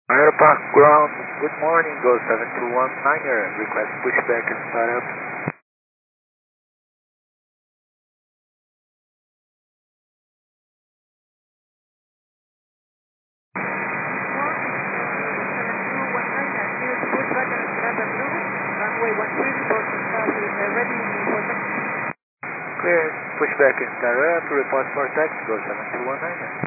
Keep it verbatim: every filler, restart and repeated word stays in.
Aeropark ground, good morning, go seven two one niner, request pushback and start up. Clear, pushback and start up, report for taxi, go seven two one niner.